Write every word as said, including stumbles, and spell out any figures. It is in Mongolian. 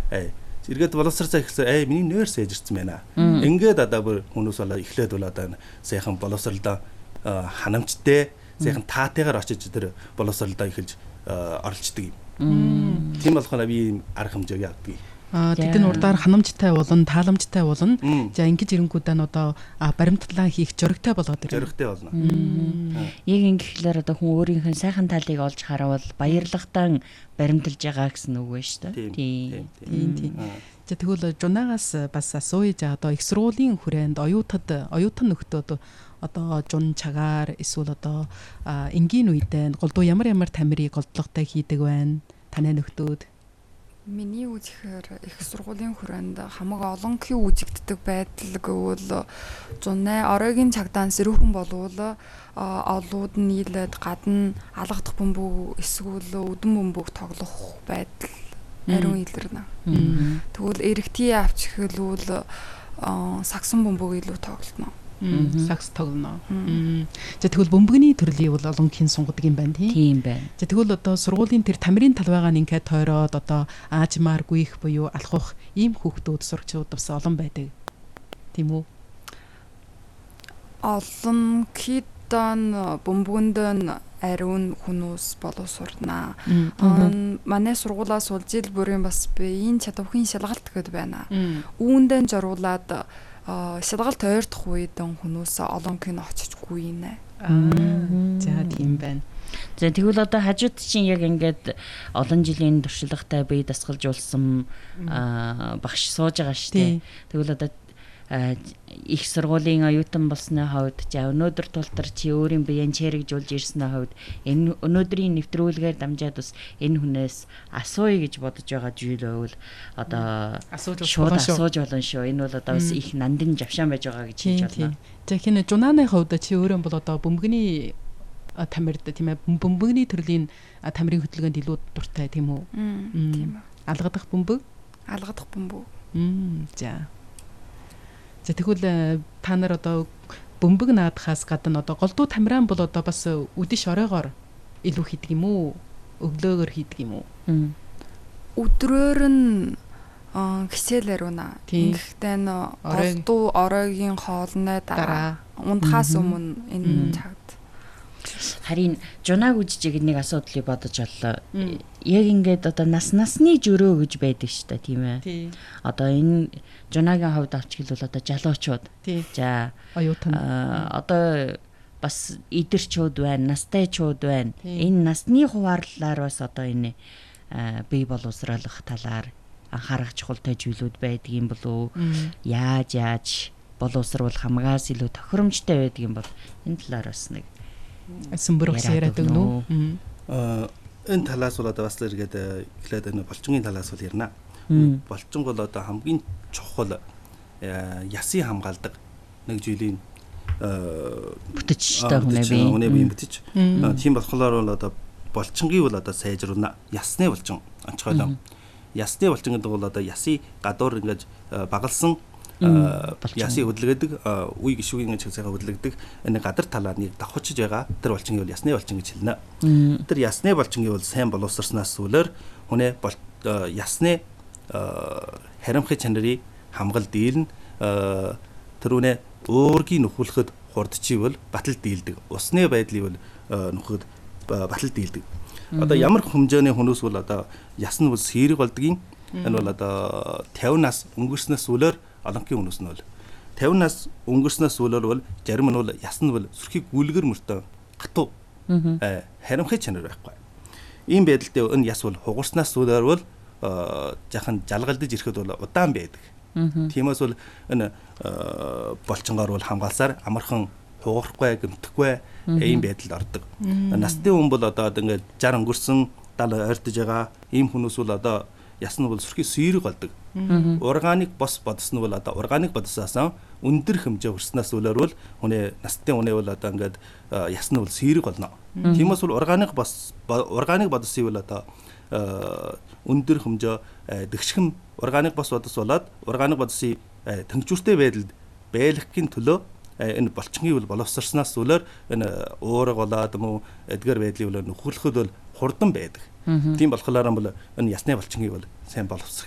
ээ эргээд боловсрцаа ихсэн ээ миний нойр сайжирсан байна. Ингээд одоо бүр хүмүүс болоо эхлээд бол одоо сайхан боловсралдаа ханамжтай сайхан таатайгаар очиж тэр боловсралдаа эхэлж оролцдог юм. Тийм болохоор би арга хэмжээг явдаг. А тэдний урдаар ханамжтай болон тааламжтай болон за ингэж ирэнгүүтээ нь одоо баримтлаа хийх зөрөгтэй болоод ирнэ. Зөрөгтэй болно. Яг ингэхлээр одоо хүн өөрийнх нь сайхан талыг олж харавал баярлагтан баримталж байгаа гэсэн үг байна шүү дээ. Тийм. Тийм тийм. За тэгвэл жунаагаас бас асууж одоо их сургуулийн хүрээнд оюутад оюутан нөхдөө одоо жун чагаар эсвэл одоо энгийн үедээ голдуу ямар ямар тамирыг голдлоготой хийдэг байна таны нөхдөөд? Миний үзэхээр их сургуулийн хүрээнд хамаг олонхий үзэгддэг байдал гэвэл зуны оройгийн цагдаа сэрүүхэн болвол олууд нийлээд гадна алгадах бөмбөг эсвэл өдөн бөмбөг тоглох байдал ариун илэрнэ. Тэгвэл эрэгтий авч хэлвэл сагсан бөмбөг илүү тоглоно. Сакс тоглоно. За тэгвэл бөмбөгний төрлийг бол олонхин сунгаддаг юм байна тийм. Тийм байна. За тэгвэл одоо сургуулийн тэр тамирын талбайгаа ингээд тойроод одоо аажмаар гүйх буюу алхах ийм хүүхдүүд сурагчид бас олон байдаг. Тийм үү? Олон кидан бөмбөгөнд нь ариун хүмүүс боловсурнаа. Манай сургуулаас бол жил бүрийн бас биеийн чадвархын шалгалт гэдэг байна. Үүндээ зориулаад шалгалт ойртох үед хүмүүс олонхин очичгүй нэ. За тийм байна. За тэгвэл одоо хажууд чинь яг ингээд олон жилийн туршлагатай бие дасгалжуулсан багш сууж байгаа шүү дээ. Тэгвэл одоо их сургуулийн оюутан болсны хувьд за өнөөдөр тултар чи өөрийн биеийн чирэгжүүлж ирсний хувьд энэ өнөөдрийн нэвтрүүлгээр дамжаад бас энэ хүнээс асууя гэж бодож байгаа зүйл байвал одоо шууд асууж болно шүү. Энэ бол одоо бас их нандин завшаан байж байгаа гэж хэлж байна. За хин жунааны хувьд чи өөрөө бол одоо бөмбөгний тамирд тийм ээ бөмбөгний төрлийн тамирын хөтөлгөөнд илүү дуртай тийм үү? Тийм ээ. Алгадах бөмбөг? Алгадах бөмбөг. За. За тэгвэл та нар одоо бөмбөг наадахаас гадна одоо голдуу тамиран бол одоо бас үдэш оройгоор илүү хийдэг юм уу? Өглөөгөр хийдэг юм уу? Өдрөөр нь гисэлэр үнэ. Ингэхдээ н голдуу оройгийн хоолны дараа унтахаас өмнө энэ цагт харин жунааг үжижиг нэг асуудлыг бодож оллоо. Яг ингээд одоо нас насны жөрөө гэж байдаг шүү дээ тийм ээ. Одоо энэ жунаагийн хувьд авч хэлвэл одоо жалуучууд. За оюутан одоо бас идэрчүүд байна, настайчууд байна. Энэ насны хуваарлаар бас одоо энэ бие боловсруулах талаар анхаарах чухалтай зүйлүүд байдаг юм болов уу? Яаж яаж боловсруулах хамгаас илүү тохиромжтой байдаг юм бол энэ талаар бас нэг Сүмбөрөс яриад өгнө. Аа энэ талаас бол одоо бас л эргээд эхлээд энэ болчингийн талаас бол ярина. Болчин бол одоо хамгийн чухал ясын хамгаалдаг нэг зүйлийн бүтэж та хүнээ бий. Хүнээ бий бүтэж. Тийм болохоор бол одоо болчингийн бол одоо сайжруулна. Ясны болчин онцгойлоо. Ясны болчин гэдэг бол одоо ясын гадуур ингэж багалсан ясыг хөдөлгөдөг үе гişүүгийн чигсайгаа хөдөлгөдөг энэ гадар талаа нэг давхучж байгаа тэр болчингийн бол ясны болчин гэж хэлнэ. Тэр ясны болчингийн бол сайн боловсрснаас сүлээр хүнээ ясны харимхай чанарыг хамгал дийлнэ. Тэрүүнээ өөргийн нөхөрлөхөд хурдчийвэл батал дийлдэг. Усны байдлыг бол нөхөд батал дийлдэг. Одоо ямар хэмжээний хүмүүс бол одоо ясны бол сэрэг болдгийн энэ бол одоо пятьдесят нас өнгөрснөөс сүлээр олонхын хүмүүс нь бол пятьдесят нас өнгөрснөөс сүлээр бол зарим нь бол ясны бол сүрхий гүлгэр мөртөө хатуу харимхай чанар байхгүй. Ийм байдалтай энэ яс бол хугарснаас сүлээр бол жахан жалгалдаж ирэхэд бол удаан байдаг. Тиймээс бол энэ болчингоор бол хамгаалсаар амархан хугарахгүй гэмтэхгүй ийм байдалд ордог. Насны хүн бол одоо ингээд шарх өнгөрсөн дал ойртож байгаа ийм хүмүүс бол одоо ясны бол сүрхий сэрэг болдог. Органик бос бодсон нь бол одоо органик бодсоос өндөр хэмжээ хүрснээс үлээр бол хүний насны хүний бол одоо ингээд ясны бол сэрэг болно. Тиймээс бол органик бос органик бодсон бол одоо өндөр хэмжээ дэгшхэм органик бос бодос болоод органик бодсын тэнцвэртэй байдалд байлгахын төлөө энэ болчингийн бол боловсрснаас үлээр энэ уурга болоод юм уу эдгээр байдлыг бол нөхөрлөхөд бол хурдан байдаг. Тийм болохоор бол энэ ясны болчингийн бол сайн боловсрох